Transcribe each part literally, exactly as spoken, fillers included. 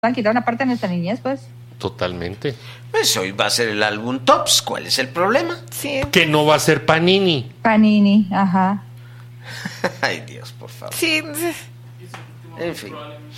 han quitado una parte de nuestra niñez, pues. Totalmente. Pues hoy va a ser el álbum Tops. ¿Cuál es el problema? Sí. Que no va a ser Panini. Panini, ajá. Ay, Dios, por favor. Sí. En fin.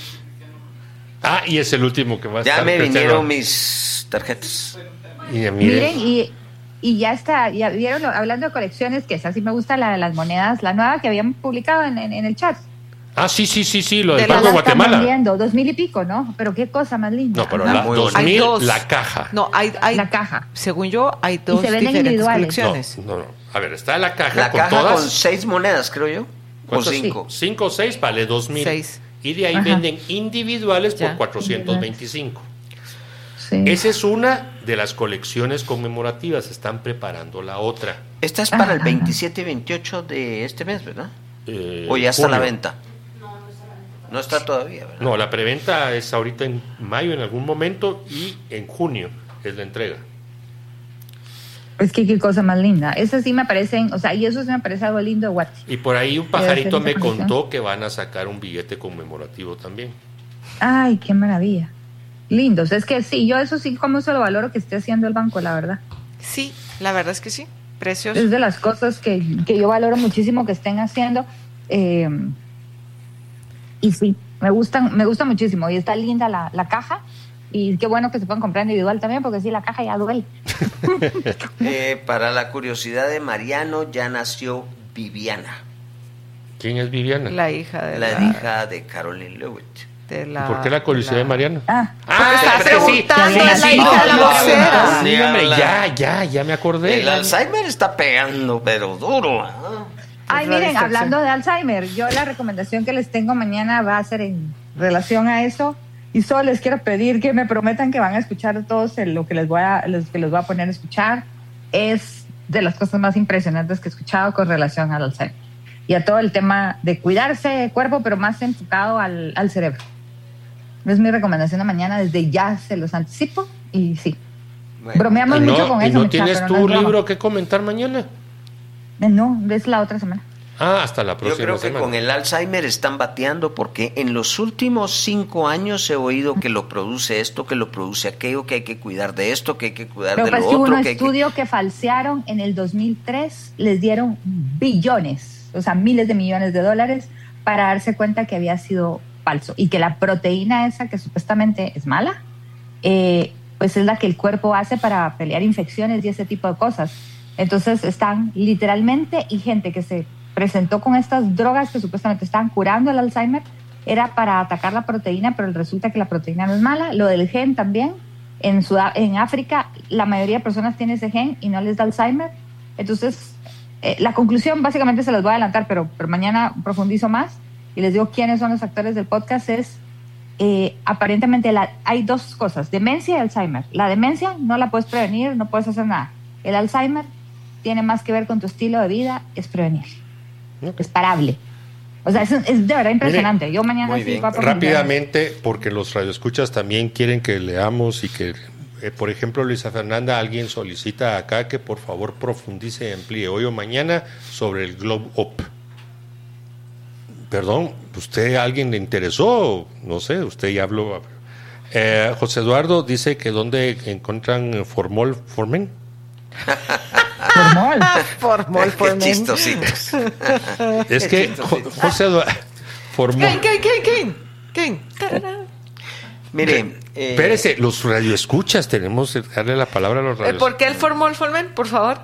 Ah, y es el último que va a Ya estar. me Cristiano. vinieron mis tarjetas. Y miren, Miren, y, y ya está, ya vieron, lo- hablando de colecciones, que esa sí me gusta, la de las monedas, la nueva que habían publicado en, en, en el chat. Ah, sí, sí, sí, sí, lo del De Banco de La están Guatemala. vendiendo, dos mil y pico, ¿no? Pero qué cosa más linda. No, pero Ajá. la Muy dos bonito. mil, Hay dos. la caja. No, hay, hay, La caja. según yo, hay dos se venden diferentes individuales. colecciones. No, no, no. A ver, está la caja La con caja todas. con seis monedas, creo yo. O ¿Cuántas? cinco. Cinco o seis vale dos mil. Seis. Y de ahí Ajá. venden individuales por Ya. cuatrocientos veinticinco. Sí. Esa es una de las colecciones conmemorativas. Están preparando la otra. Esta es para el Ajá. veintisiete y veintiocho de este mes, ¿verdad? Eh, O ya está a la junio. venta. No está todavía, ¿verdad? No, la preventa es ahorita en mayo en algún momento y en junio es la entrega. Es que qué cosa más linda. Esas sí me parecen, o sea, y eso sí me parece algo lindo de Guate. Y por ahí un Debe pajarito ser me esa colección. contó que van a sacar un billete conmemorativo también. Ay, qué maravilla. Lindos. Es que sí, yo eso sí, como se lo valoro que esté haciendo el banco, la verdad. Sí, la verdad es que sí. Precioso. Es de las cosas que, que yo valoro muchísimo que estén haciendo. Eh, y sí, me gustan, me gusta muchísimo. Y está linda la, la caja. Y qué bueno que se puedan comprar individual también, porque sí, la caja ya duele. Eh, para la curiosidad de Mariano, ya nació Viviana, ¿Quién es Viviana? La hija de la la... hija de Caroline Lewitt. de ¿Y la- por qué la curiosidad de la- Mariano? Ah, Ah, está es que sí, preguntando, sí, es la sí, hija de la no, vocera. no, sí, hombre, Habla. ya, ya, ya me acordé. El Alzheimer está pegando, pero duro. ¿ah? ay, Es la miren, distracción. hablando de Alzheimer, yo la recomendación que les tengo mañana va a ser en relación a eso. Y solo les quiero pedir que me prometan que van a escuchar todos el- lo que les voy a, los que les voy a poner a escuchar. Es de las cosas más impresionantes que he escuchado con relación al Alzheimer. Y a todo el tema de cuidarse el cuerpo, pero más enfocado al, al cerebro. Es mi recomendación de mañana, desde ya se los anticipo. Y sí, Bueno, bromeamos ¿Y mucho con no, y eso. no muchacho, tienes pero tu no es broma. libro que comentar mañana? Eh, No, es la otra semana. Ah, hasta la yo próxima creo que semana. con el Alzheimer están bateando porque en los últimos cinco años he oído que lo produce esto, que lo produce aquello, que hay que cuidar de esto, que hay que cuidar Pero de pues lo que hubo otro. un que hay que- estudio que falsearon en el dos mil tres, les dieron billones, o sea, miles de millones de dólares para darse cuenta que había sido falso y que la proteína esa que supuestamente es mala, eh, pues es la que el cuerpo hace para pelear infecciones y ese tipo de cosas. Entonces están literalmente, y gente que se presentó con estas drogas que supuestamente estaban curando el Alzheimer, era para atacar la proteína, pero resulta que la proteína no es mala. Lo del gen también. En, Sudá- en África la mayoría de personas tiene ese gen y no les da Alzheimer. Entonces, eh, la conclusión básicamente se las voy a adelantar, pero, pero mañana profundizo más y les digo quiénes son los actores del podcast. Es, eh, aparentemente la- hay dos cosas, demencia y Alzheimer. La demencia no la puedes prevenir, no puedes hacer nada. El Alzheimer tiene más que ver con tu estilo de vida, es prevenir. Ok. Es parable. O sea, es, es de verdad impresionante. Yo mañana muy sí bien. voy a profundizar. Rápidamente, porque los radioescuchas también quieren que leamos y que, eh, por ejemplo, Luisa Fernanda, alguien solicita acá que por favor profundice y amplíe hoy o mañana sobre el Globe Up. Perdón, ¿usted a alguien le interesó? No sé, usted ya habló. Eh, José Eduardo dice que dónde encuentran Formol Formen. Formol. Formol, Qué formol. chistositos. Es que Jo- José Eduardo Formol. ¿Quién, quién, quién, quién? ¿Quién? Tarará. Mire, eh, Espérese, los radioescuchas, tenemos que darle la palabra a los Eh, radioescuchas. ¿Por qué el formol, formen? Por favor.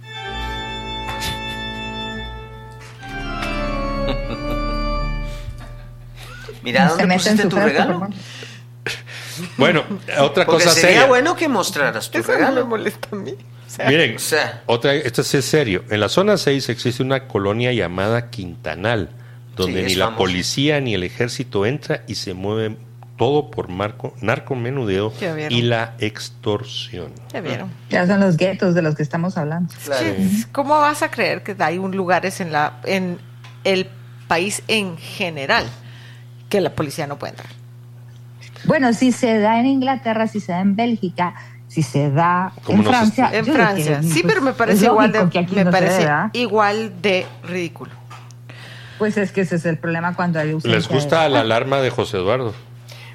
mira, Se ¿dónde mete en pusiste su tu frasco, regalo? Formol. Bueno, otra Porque cosa sería seria. bueno que mostraras tu Eso no me regalo. molesta a mí. O sea, Miren, O sea. otra, esto sí es serio. En la zona seis existe una colonia llamada Quintanal, donde Sí, ni es la famoso. policía ni el ejército entra y se mueve todo por marco, narcomenudeo Ya vieron. y la extorsión. ya vieron. Ya son los guetos de los que estamos hablando. Claro. Sí, ¿cómo vas a creer que hay un lugares en la en el país en general que la policía no puede entrar? Bueno, si se da en Inglaterra, si se da en Bélgica, si se da ¿Cómo en no se- Francia. En yo creo Francia. que, Sí, pues, pero me es parece igual lógico de que aquí me no se parece dé, ¿verdad? igual de ridículo. Pues es que ese es el problema cuando hay ausencia ¿Les gusta de- la alarma de José Eduardo?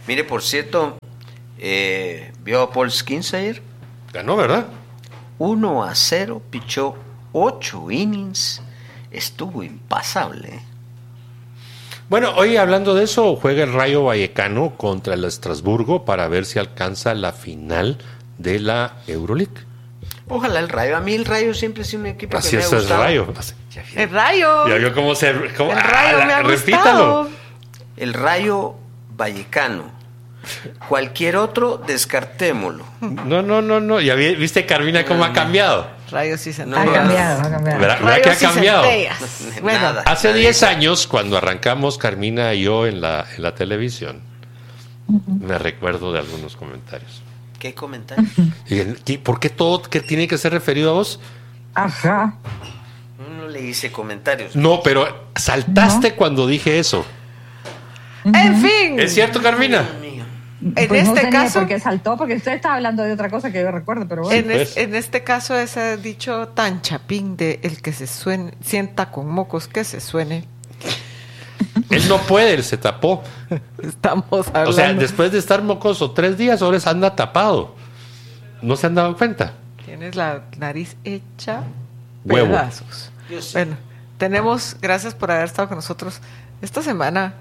Mire, por cierto, eh, ¿vio a Paul Skeens ayer? Ganó, ¿verdad? uno a cero, pichó ocho innings, estuvo impasable. Bueno, hoy hablando de eso, juega el Rayo Vallecano contra el Estrasburgo para ver si alcanza la final de la Euroleague. Ojalá el Rayo. A mí el Rayo siempre ha sido un equipo Así que me ha es el gustado. Rayo. El Rayo. Ya vio cómo se... Cómo, El Rayo ah, me ha repítalo. gustado. El Rayo Vallecano. Cualquier otro, descartémoslo. No, no, no, no. Ya vi- viste, Carmina, cómo ha cambiado. Rayos y No, centellas. Ha cambiado, ha cambiado. ¿Verdad, ¿verdad que ha Rayos y cambiado? centellas. Bueno, Nada. Hace Nadie diez sabe. años, cuando arrancamos Carmina y yo en la, en la televisión, me recuerdo de algunos comentarios. ¿Qué comentario? Y dije, ¿qué- ¿por qué todo que tiene que ser referido a vos? Ajá. No le hice comentarios. No, pero saltaste cuando dije eso. en fin. ¿Es cierto, Carmina? Dios mío. En Pues no este sé ni caso, por qué saltó, porque usted estaba hablando de otra cosa que yo recuerdo, pero bueno. en, es- pues. en este caso, ese dicho tan chapín de el que se suene, sienta con mocos que se suene. Él no puede, él se tapó. Estamos hablando. O sea, después de estar mocoso tres días, ahora se anda tapado. ¿No se han dado cuenta? Tienes la nariz hecha Huevo. pedazos. Yo sé. Bueno, tenemos, gracias por haber estado con nosotros esta semana.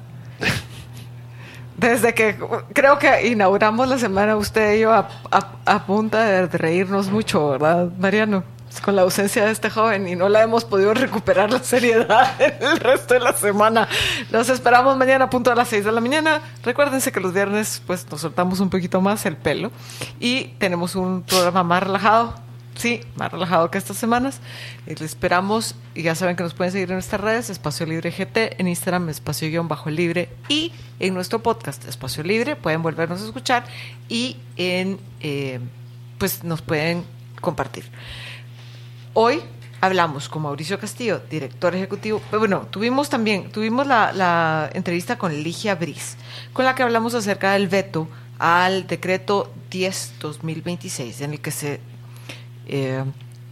Desde que creo que inauguramos la semana, usted y yo a, a, a punta de reírnos mucho, ¿verdad, Mariano? Con la ausencia de este joven y no la hemos podido recuperar la seriedad en el resto de la semana. Los esperamos mañana a punto de las seis de la mañana. Recuérdense que los viernes pues nos soltamos un poquito más el pelo y tenemos un programa más relajado. Sí, más relajado que estas semanas. Y les esperamos y ya saben que nos pueden seguir en nuestras redes, Espacio Libre G T, en Instagram, Espacio Guión Bajo Libre y en nuestro podcast, Espacio Libre, pueden volvernos a escuchar y en eh, pues nos pueden compartir. Hoy hablamos con Mauricio Castillo, director ejecutivo. Bueno, tuvimos también, tuvimos la, la entrevista con Ligia Briz, con la que hablamos acerca del veto al decreto diez barra dos mil veintiséis, en el que se eh,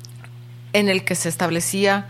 en el que se establecía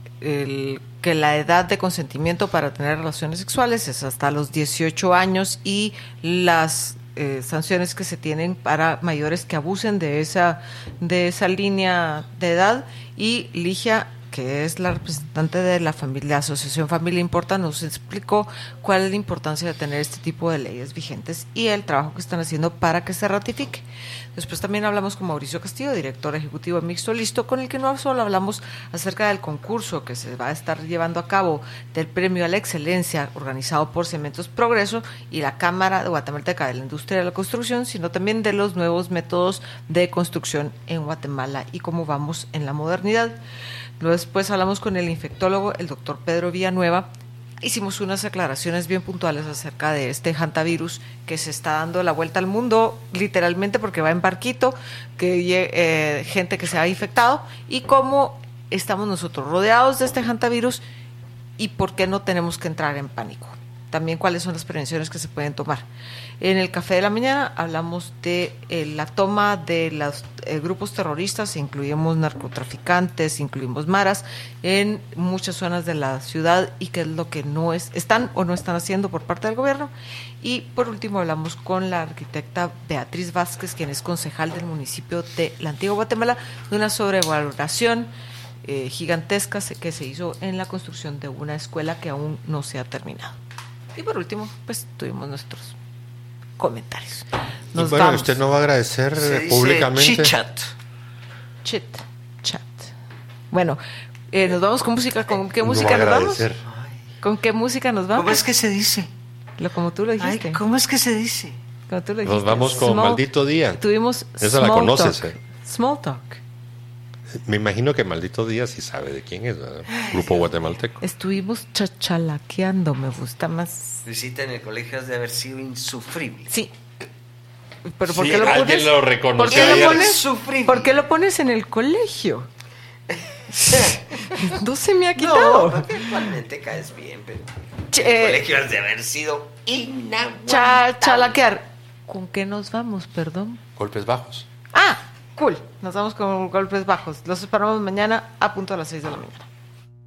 el, que la edad de consentimiento para tener relaciones sexuales es hasta los dieciocho años y las Eh, sanciones que se tienen para mayores que abusen de esa de esa línea de edad. Y Ligia, que es la representante de la familia, la Asociación Familia Importa, nos explicó cuál es la importancia de tener este tipo de leyes vigentes y el trabajo que están haciendo para que se ratifique. Después también hablamos con Mauricio Castillo, director ejecutivo de Mixto Listo, con el que no solo hablamos acerca del concurso que se va a estar llevando a cabo del Premio a la Excelencia organizado por Cementos Progreso y la Cámara de Guatemalteca de la Industria de la Construcción, sino también de los nuevos métodos de construcción en Guatemala y cómo vamos en la modernidad. Luego después hablamos con el infectólogo, el doctor Pedro Villanueva. Hicimos unas aclaraciones bien puntuales acerca de este hantavirus que se está dando la vuelta al mundo, literalmente porque va en barquito, que eh, gente que se ha infectado, y cómo estamos nosotros rodeados de este hantavirus y por qué no tenemos que entrar en pánico. También cuáles son las prevenciones que se pueden tomar. En el Café de la Mañana hablamos de eh, la toma de los eh, grupos terroristas, incluimos narcotraficantes, incluimos maras, en muchas zonas de la ciudad y qué es lo que no es, están o no están haciendo por parte del gobierno. Y por último hablamos con la arquitecta Beatriz Vázquez, quien es concejal del municipio de la Antigua Guatemala, de una sobrevaloración eh, gigantesca que se hizo en la construcción de una escuela que aún no se ha terminado. Y por último, pues tuvimos nuestros comentarios. Nos y bueno, vamos. usted no va a agradecer Se dice públicamente. chit-chat. Chit, chat. Bueno, eh, nos vamos con música. ¿Con qué No música va a nos vamos? agradecer. ¿Con qué música nos vamos? ¿Cómo es que se dice? Lo, como tú lo dijiste. Ay, ¿cómo es que se dice? Como tú lo Nos dijiste. vamos con Small- Maldito Día. Tuvimos Esa la Small conoces, Talk. eh. Small Talk. Me imagino que Maldito Día sí sabe de quién es, ¿verdad? Grupo guatemalteco. Estuvimos chachalaqueando, me gusta más. Visita en el colegio has de haber sido insufrible. Sí. Pero ¿por Sí, qué lo alguien pones? lo reconoció ¿Por qué lo ayer. pones? Insufrible. ¿Por qué lo pones en el colegio? No se me ha quitado. No, porque actualmente caes bien, pero Ch- en el eh, colegio has de haber sido inaguantable. Cha- chalaquear. ¿Con qué nos vamos, perdón? Golpes bajos. Ah, cool. Nos vamos con golpes bajos. Los esperamos mañana a punto de las seis de la mañana.